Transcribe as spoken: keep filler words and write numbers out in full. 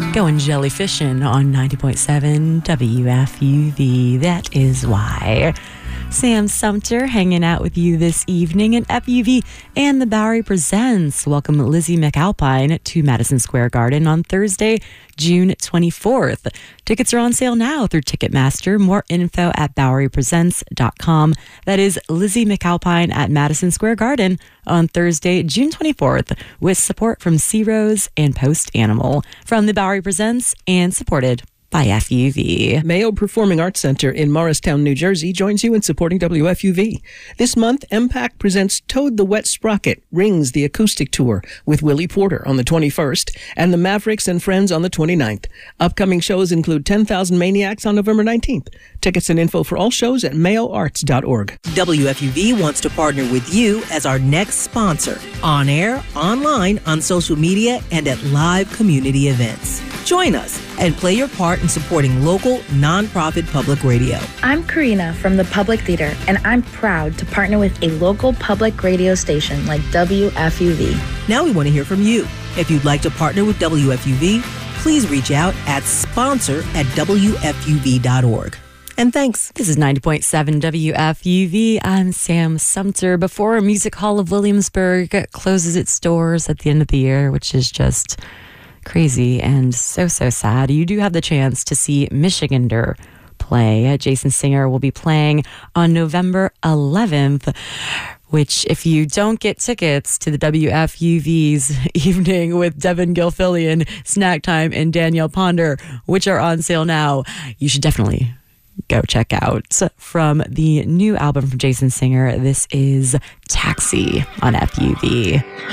Going jellyfishing on ninety point seven W F U V. That is why. Sam Sumter hanging out with you this evening, and F U V and the Bowery Presents welcome Lizzie McAlpine to Madison Square Garden on Thursday, June twenty-fourth. Tickets are on sale now through Ticketmaster. More info at bowery presents dot com. That is Lizzie McAlpine at Madison Square Garden on Thursday, June twenty-fourth, with support from Sea Rose and Post Animal. From the Bowery Presents and supported by F U V. Mayo Performing Arts Center in Morristown, New Jersey joins you in supporting W F U V. This month, M PAC presents Toad the Wet Sprocket, Rings the Acoustic Tour with Willie Porter on the twenty-first and the Mavericks and Friends on the twenty-ninth. Upcoming shows include ten thousand Maniacs on November nineteenth. Tickets and info for all shows at mayo arts dot org. W F U V wants to partner with you as our next sponsor, on air, online, on social media, and at live community events. Join us and play your part in supporting local, nonprofit public radio. I'm Karina from the Public Theater, and I'm proud to partner with a local public radio station like W F U V. Now we want to hear from you. If you'd like to partner with W F U V, please reach out at sponsor at W F U V dot org. And thanks. This is ninety point seven W F U V. I'm Sam Sumter. Before Music Hall of Williamsburg closes its doors at the end of the year, which is just crazy and so, so sad, you do have the chance to see Michigander play. Jason Singer will be playing on November eleventh, which, if you don't get tickets to the W F U V's evening with Devin Gilfillian, Snack Time, and Danielle Ponder, which are on sale now, you should definitely go check out. From the new album from Jason Singer, this is Taxi on F U V.